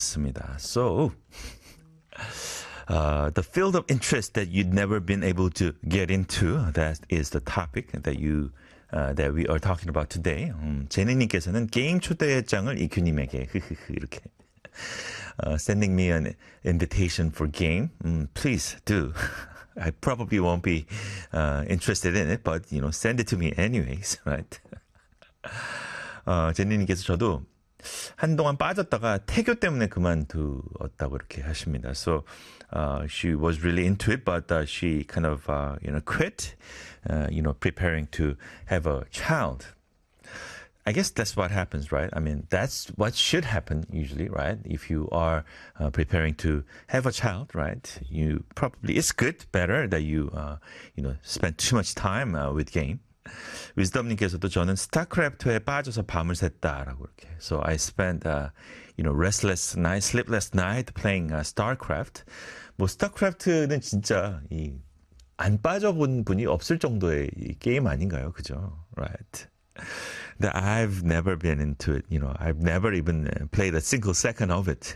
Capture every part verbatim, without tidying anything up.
So, uh, the field of interest that you'd never been able to get into, that is the topic that you uh, that we are talking about today. 음, 제니님께서는 게임 초대장을 이큐님에게 이렇게 uh, sending me an invitation for game. Um, please do. I probably won't be uh, interested in it, but you know, send it to me anyways, right? 어, 제니님께서 저도 한동안 빠졌다가 태교 때문에 그만두었다고 이렇게 하십니다. So uh, she was really into it, but uh, she kind of uh, you know quit, uh, you know, preparing to have a child. I guess that's what happens, right? I mean, that's what should happen usually, right? If you are uh, preparing to have a child, right? You probably it's good, better that you uh, you know spend too much time uh, with game. 위즈덤님께서도 저는 스타크래프트에 빠져서 밤을 샜다라고 이렇게. So I spent, uh, you know, restless night, sleepless night playing uh, StarCraft. 뭐 스타크래프트는 진짜 이 안 빠져본 분이 없을 정도의 이 게임 아닌가요, 그죠? Right. That I've never been into it. You know, I've never even played a single second of it.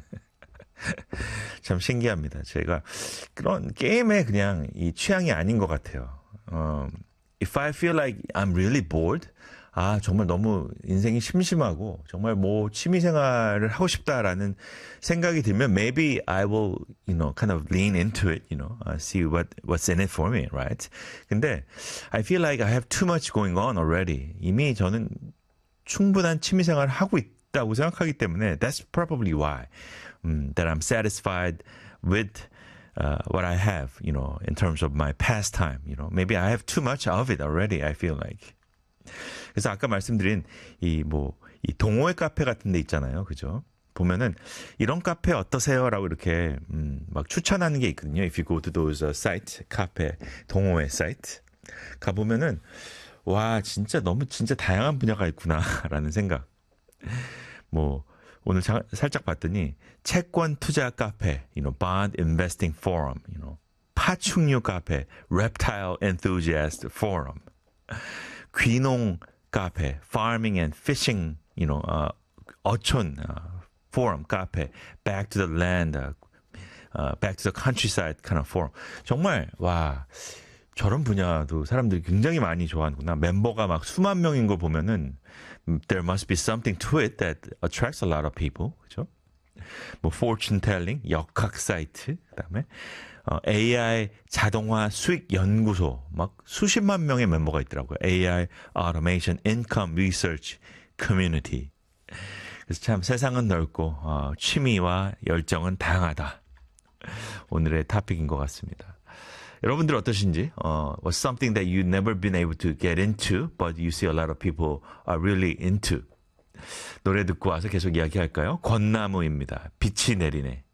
참 신기합니다. 제가 그런 게임에 그냥 이 취향이 아닌 것 같아요. 어, If I feel like I'm really bored, 아, 정말 너무 인생이 심심하고, 정말 뭐 취미생활을 하고 싶다라는 생각이 들면, maybe I will, you know, kind of lean into it, you know, uh, see what, what's in it for me, right? 근데, I feel like I have too much going on already. 이미 저는 충분한 취미생활을 하고 있다고 생각하기 때문에, that's probably why, um, that I'm satisfied with Uh, what I have, you know, in terms of my pastime, you know, maybe I have too much of it already, I feel like. 그래서 아까 말씀드린 이 뭐, 이 동호회 카페 같은 데 있잖아요. 그죠? 보면은 이런 카페 어떠세요? 라고 이렇게, 음, 막 추천하는 게 있거든요. If you go to those uh, site, 카페, 동호회 사이트. 가보면은, 와, 진짜 너무 진짜 다양한 분야가 있구나, 라는 생각. 뭐, 오늘 자, 살짝 봤더니 채권 투자 카페, you know, bond investing forum, you know, 파충류 카페, reptile enthusiast forum, 귀농 카페, farming and fishing, you know, uh, 어촌 uh, forum 카페, back to the land, uh, uh, back to the countryside kind of forum. 정말 와 저런 분야도 사람들이 굉장히 많이 좋아하는구나. 멤버가 막 수만 명인 걸 보면은 there must be something to it that attracts a lot of people. 그죠? 뭐 fortune telling, 역학 사이트, 그다음에 어, 에이아이 자동화 수익 연구소 막 수십만 명의 멤버가 있더라고요. 에이아이 automation income research community. 그래서 참 세상은 넓고 어, 취미와 열정은 다양하다. 오늘의 토픽인 것 같습니다. 여러분들 어떠신지? Uh, what's something that you've never been able to get into, but you see a lot of people are really into. 노래 듣고 와서 계속 이야기할까요? 권나무입니다. 빛이 내리네.